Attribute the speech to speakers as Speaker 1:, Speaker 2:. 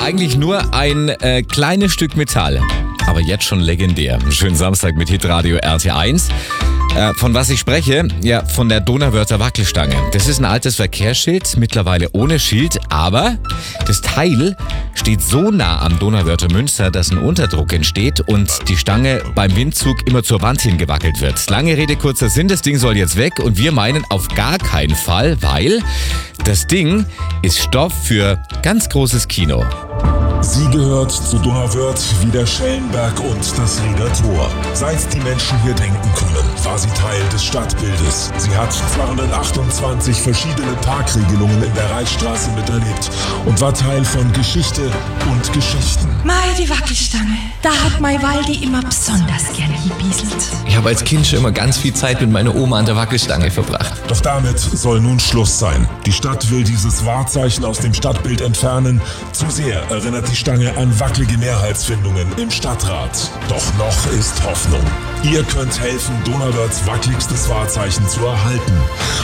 Speaker 1: eigentlich nur ein kleines Stück Metall, aber jetzt schon legendär. Schönen Samstag mit Hitradio RT1. Von was ich spreche? Ja, von der Donauwörther Wackelstange. Das ist ein altes Verkehrsschild, mittlerweile ohne Schild, aber das Teil steht so nah am Donauwörther Münster, dass ein Unterdruck entsteht und die Stange beim Windzug immer zur Wand hingewackelt wird. Lange Rede, kurzer Sinn, das Ding soll jetzt weg und wir meinen auf gar keinen Fall, weil das Ding ist Stoff für ganz großes Kino.
Speaker 2: Sie gehört zu Donauwörth wie der Schellenberg und das Rieder Tor. Seit die Menschen hier denken können, war sie Teil des Stadtbildes. Sie hat 228 verschiedene Parkregelungen in der Reichsstraße miterlebt und war Teil von Geschichte und Geschichten.
Speaker 3: Mei, die Wackelstange. Da hat mein Waldi immer besonders gern gebieselt.
Speaker 4: Ich habe als Kind schon immer ganz viel Zeit mit meiner Oma an der Wackelstange verbracht.
Speaker 2: Doch damit soll nun Schluss sein. Die Stadt will dieses Wahrzeichen aus dem Stadtbild entfernen. Zu sehr erinnert die Stange an wackelige Mehrheitsfindungen im Stadtrat. Doch noch ist Hoffnung. Ihr könnt helfen, Donauwörths wackeligstes Wahrzeichen zu erhalten.